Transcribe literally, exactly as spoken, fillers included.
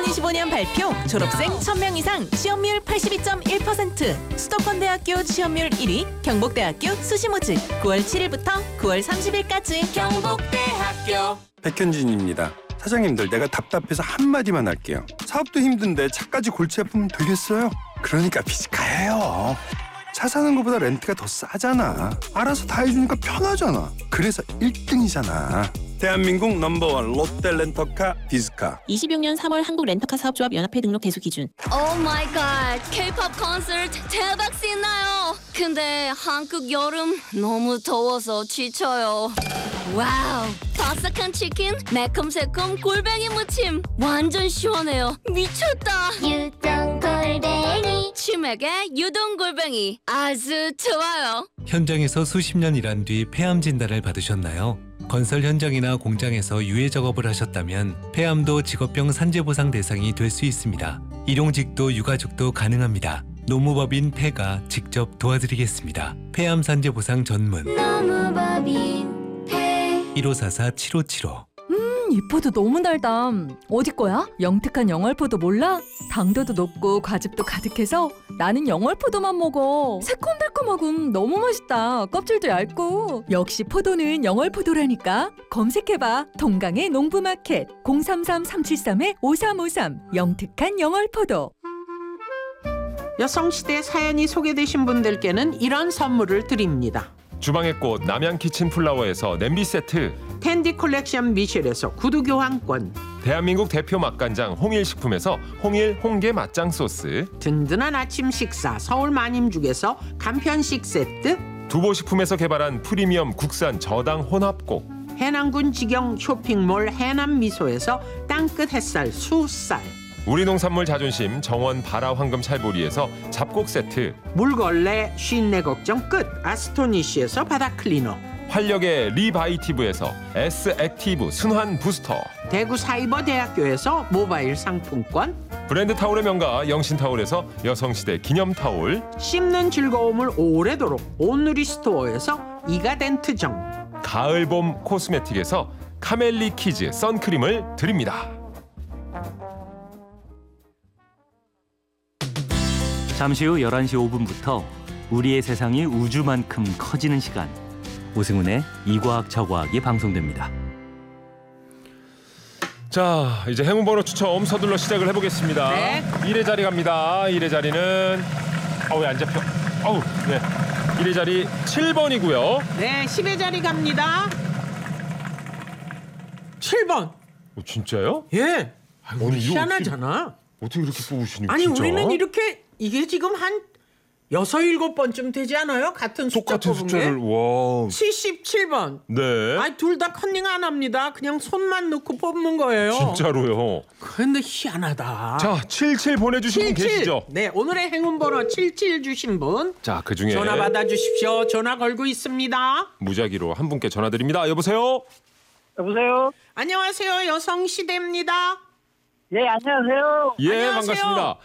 이천이십오 년 발표 졸업생 천 명 이상 취업률 팔십이 점 일 퍼센트 수도권대학교 취업률 일 위 경북대학교 수시모집 구월 칠일부터 구월 삼십일까지 경북대학교. 백현진입니다. 사장님들, 내가 답답해서 한마디만 할게요. 사업도 힘든데 차까지 골치 아프면 되겠어요? 그러니까 비즈카예요. 차 사는 것보다 렌트가 더 싸잖아. 알아서 다 해주니까 편하잖아. 그래서 일 등이잖아. 대한민국 넘버원 롯데 렌터카 비즈카. 이십육 년 삼월 한국 렌터카 사업조합 연합회 등록 대수 기준. 오 마이 갓, K-팝 콘서트 대박 신나요. 근데 한국 여름 너무 더워서 지쳐요. 와우, 바삭한 치킨, 매콤새콤 골뱅이 무침 완전 시원해요. 미쳤다. 유동 골뱅이 치맥에 유동 골뱅이 아주 좋아요. 현장에서 수십 년 일한 뒤 폐암 진단을 받으셨나요? 건설 현장이나 공장에서 유해 작업을 하셨다면 폐암도 직업병 산재보상 대상이 될 수 있습니다. 일용직도 유가족도 가능합니다. 노무법인 폐가 직접 도와드리겠습니다. 폐암 산재보상 전문 노무법인 폐. 일오사사 칠오칠오. 이 포도 너무 달다. 어디 거야? 영특한 영월포도 몰라? 당도도 높고 과즙도 가득해서 나는 영월포도만 먹어. 새콤달콤하고 너무 맛있다. 껍질도 얇고. 역시 포도는 영월포도라니까. 검색해봐. 동강의 농부마켓 공삼삼 삼칠삼 오삼오삼 영특한 영월포도. 여성시대 사연이 소개되신 분들께는 이런 선물을 드립니다. 주방의 꽃 남양 키친 플라워에서 냄비 세트, 텐디 컬렉션 미셸에서 구두 교환권, 대한민국 대표 맛간장 홍일식품에서 홍일 홍게 맛장 소스, 든든한 아침 식사 서울 마님죽에서 간편식 세트, 두보식품에서 개발한 프리미엄 국산 저당 혼합곡, 해남군 직영 쇼핑몰 해남미소에서 땅끝 햇살 수쌀, 우리 농산물 자존심 정원 바라 황금 찰보리에서 잡곡 세트, 물걸레 쉰내 걱정 끝 아스토니시에서 바닥 클리너, 활력의 리바이티브에서 S 액티브 순환 부스터, 대구 사이버대학교에서 모바일 상품권, 브랜드 타올의 명가 영신타올에서 여성시대 기념타올, 씹는 즐거움을 오래도록 온누리 스토어에서 이가덴트정, 가을봄 코스메틱에서 카멜리 키즈 선크림을 드립니다. 잠시 후 열한 시 오 분부터 우리의 세상이 우주만큼 커지는 시간, 오승훈의 이과학 저과학이 방송됩니다. 자, 이제 행운번호 추첨 서둘러 시작을 해보겠습니다. 네. 일 회 자리 갑니다. 일 회 자리는 어우, 왜 안 잡혀? 어우, 네. 일 회 자리 칠 번이고요. 네, 십 회 자리 갑니다. 칠 번. 어, 진짜요? 예. 아이고, 이거 희한하잖아. 어떻게 이렇게 뽑으시니? 아니, 진짜? 우리는 이렇게 이게 지금 한 여섯 일곱 번쯤 되지 않아요? 같은 숫자 똑같은 뽑은 숫자를. 게? 와. 칠십칠 번. 네. 아니, 둘 다 컨닝 안 합니다. 그냥 손만 넣고 뽑는 거예요. 진짜로요. 근데 희한하다. 자, 칠칠 보내주신 분 칠칠. 계시죠? 네, 오늘의 행운번호 칠칠 주신 분. 자, 그 중에 전화 받아주십시오. 전화 걸고 있습니다. 무작위로 한 분께 전화드립니다. 여보세요? 여보세요? 안녕하세요. 여성시대입니다. 네, 안녕하세요. 예, 안녕하세요. 반갑습니다.